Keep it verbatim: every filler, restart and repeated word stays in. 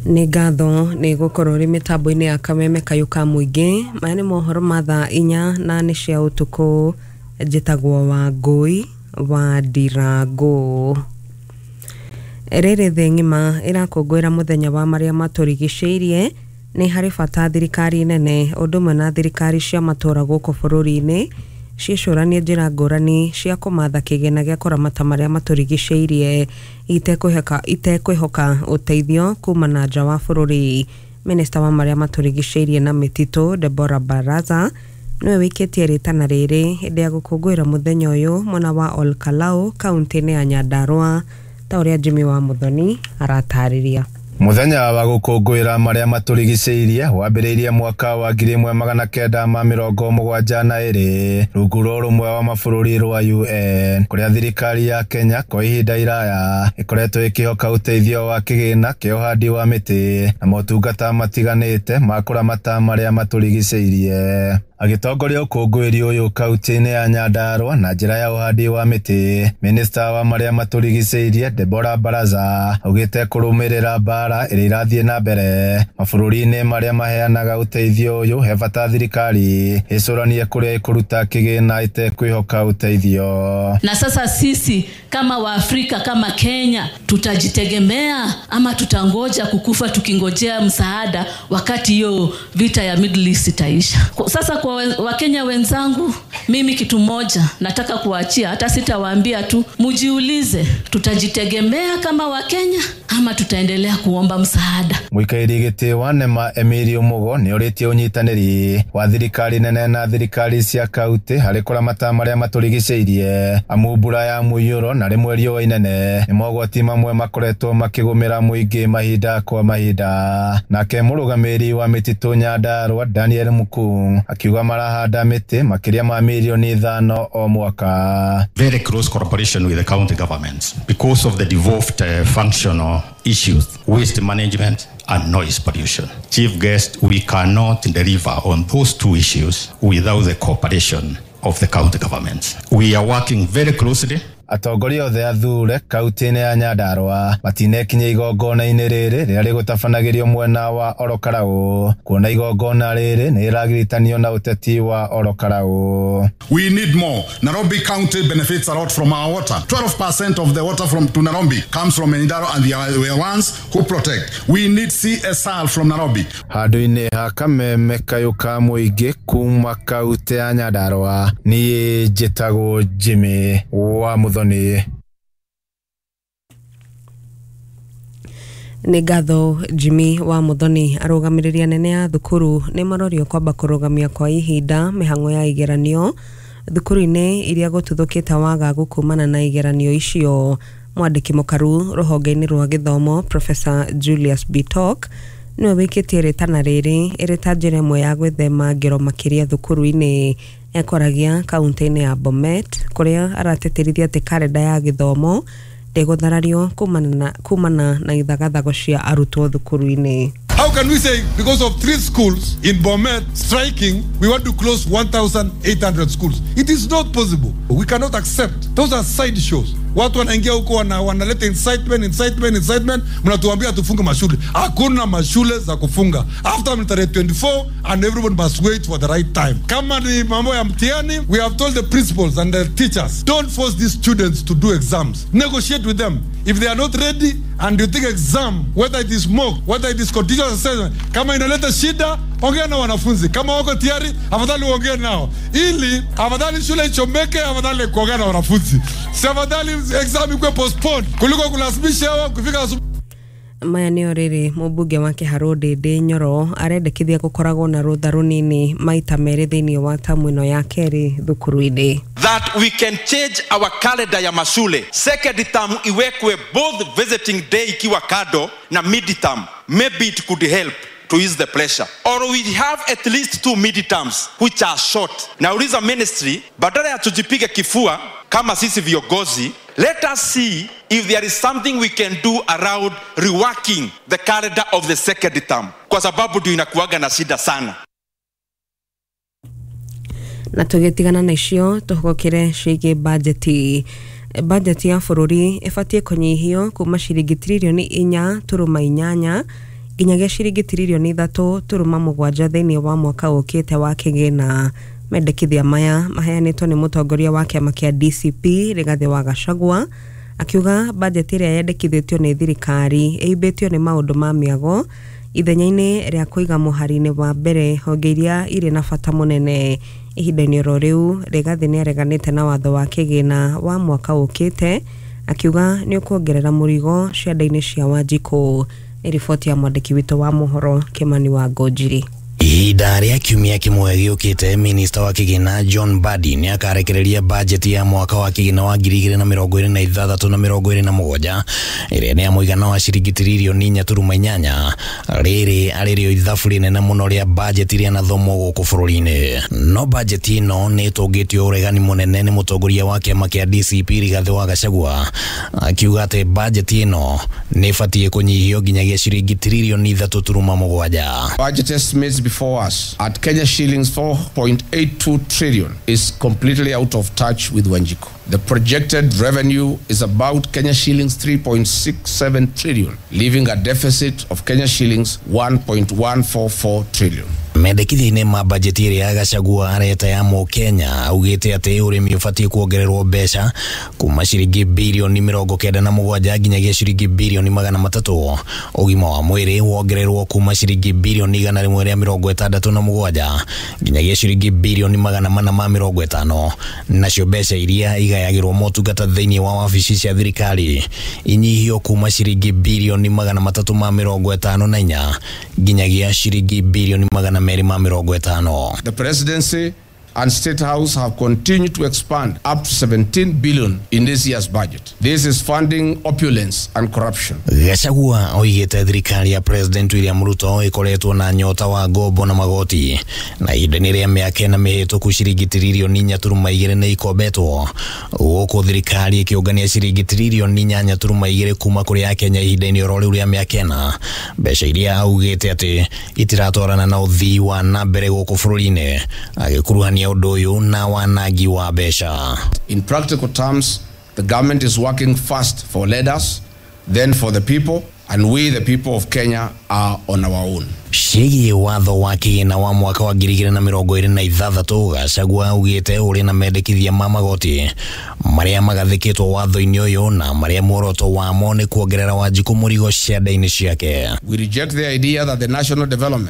Nĩ ngatho nĩ gũkorwo rĩ mitambo-inĩ ya Kameme Kayuka Muingĩ. Maya nĩ mohoro ma thaa inya na nĩ cia ũtukũ. Njĩtagwo Wangũi wa Ndirango. Rĩrĩ thĩ ng'ima ĩrakũngũĩra mũthenya wa marĩa matũrigicĩirie. Nĩ harĩ bata thirikari nene ũndũ ũmwe na thirikari cia matũra gũkũ bũrũri-inĩ ciĩcũranie njĩra ngũrani cia kũmatha kĩgĩna gĩa kũramata marĩa matũrigicĩirie itekũhoka itekũhoka ũteithio kuma na nja wa bũrũri. Minista wa marĩa matũrigicĩirie na mĩtitũ Deborah Baraza nĩwe wĩkĩtie rĩtana rĩrĩ hĩndĩ ya gũkũngũĩra mũthenya ũyũ mwena wa Olkalau kaunti-inĩ ya Nyandarua, ta ũrĩa Jimmy wa Muthoni aratarĩria. Muthenya wa gũkũngũĩra marĩa matũrigicĩirie wambĩrĩirie mwaka wa ngiri ĩmwe magana kenda ma mĩrongo mũgwanja na ĩrĩ rungu rwa ũrũmwe wa mabũrũri rwa U N, kũrĩa thirikari ya Kenya kwa ihinda iraya ĩkoretwo ĩkĩhoka ũteithio wa kĩgĩna kĩa ũhandi wa mĩtĩ na motungata matiganĩte ma kũramata marĩa matũrigicĩirie. Agĩtongoria ũkũngũĩri ũyũ kaunti-inĩ ya Nyandarua na njĩra ya ũhandi wa mĩtĩ, minista wa marĩa matũrigicĩirie Deborah Baraza augĩte kũrũmĩrĩra bara ĩrĩa irathiĩ na mbere mabũrũri-inĩ marĩa maheanaga ũteithio ũyũ he bata thirikari ĩcũranie kũrĩa ĩkũruta kĩgĩna ĩtekwĩhoka ũteithio. Na sasa sisi kama Waafrika kama Kenya tutajitegemea ama tutangoja kukufa tukingojea msaada wakati hiyo vita ya Middle East itaisha? Sasa kwa Wakenya wenzangu, mimi kitu moja nataka kuachia, hata sitawaambia tu, mujiulize, tutajitegemea kama Wakenya ama tutaendelea kuomba msaada? Mũikairi gĩtĩ wa Nema Emilio Mugo nĩ ũrĩtie ũnyitanĩri wa thirikari nene na thirikari cia kaunti harĩ kũramata marĩa matũrigicĩirie amu mbura ya mũiyũro na rĩmwe riũa inene nĩ mogwati mamwe makoretwo makĩgũmĩra mũingĩ mahinda kwa mahinda. Nake mũrũgamĩrĩri wa mĩtitũ Nyandarua Daniel Mukung akiuga marahanda mĩtĩ makĩria ma milioni ithano o mwaka. Very close cooperation with the county governments because of the devolved uh, functional issues, waste management and noise pollution. Chief guest, we cannot deliver on those two issues without the cooperation of the county governments. We are working very closely. Atongoria othe athure kaunti-inĩ ya Nyandarua matinekinya igongona-inĩ rĩrĩ rĩrĩa rĩgũtabanagĩrio mwena wa Olkalau, kuona igongona rĩrĩ nĩ rĩragiritanio na ũteti wa Olkalau. We need more. Nairobi County benefits a lot from our water. twelve percent of the water from to Nairobi comes from Nyandarua and they are ones who protect. We need C S R from Nairobi. Handũ-inĩ ha Kameme Kayuka Muingĩ kuma kaunti ya Nyandarua, niĩ njĩtagwo Jimmy wa Muthoni. Nĩ ngatho Jimmy wa Muthoni. Arũgamĩrĩri anene a thukuru nĩ marorio kwamba kũrũgamia kwa ihinda mĩhang'o ya igeranio thukuru-inĩ iria gũtuthũkĩte wagagu kumana na igeranio icio. Mwandĩki mũkaru rũhonge-inĩ rwa gĩthomo Professor Julius Bitok nĩwe wĩkĩtie rĩtana rĩrĩ ĩrĩ ta njĩra ĩmwe ya gwĩthema ngero makĩria thukuru-inĩ. Ekoragia kaunti-inĩ ya Bomet kũrĩa arateterithia atĩ karenda ya gĩthomo ndĩgũtharario kumana na kumana na ithagathago cia arutwo thukuru-inĩ. How can we say because of three schools in Bomet striking, we want to close one thousand eight hundred schools? It is not possible. We cannot accept. Those are side shows. Watu wanaingia huko wana wanaleta incitement incitement incitement, mnatuambia tufunge mashule. Hakuna mashule za kufunga. After military twenty-four and everyone must wait for the right time. Kama ni mambo ya mtihani, we have told the principals and the teachers, don't force these students to do exams. Negotiate with them. If they are not ready and you think exam, whether it is mock, whether it is continuous assessment, kama inaleta shida, ongea na wanafunzi. Kama wako tayari, afadhali ongea nao. Ili afadhali shule ichomeke, afadhali kuongea na wanafunzi. Si afadhali exam ikwe postpone kuliko kulazimisha wao kufika asubuhi. Maya nĩo rĩrĩ mũmbunge wa Kĩharũ Ndĩndĩ Nyoro arendekithia gũkoragwo na rũtha rũnini maita merĩ thĩinĩ wa tamu ĩno ya kerĩ thukuru-inĩ. That we can change our calendar ya mashule. Second term iwekwe both visiting day ikiwa kado na mid term. Maybe it could help to ease the pressure. Or we have at least two mid-terms which are short. Nauliza ministry, badala ya tujipige kifua kama sisi viongozi, let us see if there is something we can do around reworking the calendar of the second term. Kwa sababu ndio inakuaga na shida sana. Na tũgĩtigana na icio tũhũkĩre ciĩgiĩ bajeti. Bajeti ya bũrũri ĩbatie kũnyihio kuma ciringi trilioni inya turuma inyanya nginyagia ciringi tiririoni ithatu turuma mugwanja thiini wa mwaka ukite wa kigina. Mendekithia maya maheanitwo ni mutongoria wa kiama kia D C P Rigathi wa Gachagua akiuga budget iria yendekithitio ni thirikari ĩimbĩtio ni maundu ma miago ithenya-inĩ ria kuiga muhari-inĩ wa mbere honge iria iri na bata munene. Ihinda-inĩ oro riu Rigathi nĩ areganĩte na watho wa kigina wa mwaka ukite akiuga ni ukuongerera murigo cianda-inĩ cia Wanjiku. Ni riboti ya mwandĩki witũ wa mohoro Kimani wa Ngonjiri. Ihinda rĩa kiumia kimwe gĩũkĩte minista wa kigina John Mbadi nĩ akarekereria budget ya mwaka wa kigina wa ngiri igĩrĩ na mĩrongo ĩrĩ na ithathatũ na mĩrongo ĩrĩ na mũgwanja ĩrĩa nĩ ya mũigana wa ciringi tiririoni inya turuma inyanya. Rĩrĩ arĩrĩo ithabu rĩnene mũno rĩa budget rĩa nathomo gũkũ bũrũri-inĩ. No budget ĩno nĩ ĩtũngĩtio ũregani mũnene nĩ mũtongoria wa kĩama kĩa D C P Rigathi wa Gachagua akiuga atĩ budget ĩno nĩ ĩbatiĩ kũnyihio nginyagia ciringi tiririoni ithatũ turuma mũgwanja. Budget estimates before us at Kenya shillings four point eight two trillion is completely out of touch with Wanjiku. The projected revenue is about Kenya shillings three point six seven trillion, leaving a deficit of Kenya shillings one point one four four trillion. Mendekithia-inĩ ma budget ĩrĩa ya Gachagua areta ya Mũkenya augĩte atĩ ũrĩmi ũbatiĩ kuongererwo mbeca kuma ciringi bilioni mĩrongo kenda na mũgwanja nginyagia ciringi bilioni magana matatũ. Ũgima wa mwĩrĩ wongererwo kuma ciringi bilioni igana rĩmwe rĩa mĩrongo ĩtandatũ na mũgwanja nginyagia ciringi bilioni magana mana ma mĩrongo ĩtano. Nacio mbeca iria igayagĩrwo motungata thĩinĩ wa wabici cia thirikari inyihio kuma ciringi bilioni magana matatũ ma mĩrongo ĩtano na inya nginyagia ciringi bilioni magana merĩ ma mĩrongo ĩtano. The presidency and State House have continued to expand up to seventeen billion in this year's budget. This is funding opulence and corruption. Gachagua oigĩte thirikari ya President William Ruto ĩkoretwo na nyota wa ngombo na magoti na ihinda-inĩ rĩa mĩaka ĩna mĩhĩtũku ciringi tiririoni inya turuma igĩrĩ nĩ ikombetwo, gũkũ thirikari ĩkĩũngania ciringi tiririoni inyanya turuma igĩrĩ kuma kũrĩ Akenya ihinda-inĩ oro rĩu rĩa mĩaka ĩna, mbeca iria augĩte atĩ itiratwarana na ũthii wa na mbere gũkũ bũrũri-inĩ, agĩkuruhania ũndũ ũyũ na wanangi wa mbeca. In practical terms, the government is working first for leaders, then for the people, and we the people of Kenya are on our own. Ciĩgiĩ watho wa kĩgĩna wa mwaka wa ngiri igĩrĩ na mĩrongo ĩrĩ na ithathatũ, Gachagua augĩte ũrĩ na mendekithia ma magoti marĩa magathĩkĩtwo watho-inĩ ũyũ na marĩa muoroto wamo nĩ kuongerera Wanjiku mũrigo cianda-inĩ ciake. We reject the idea that the national development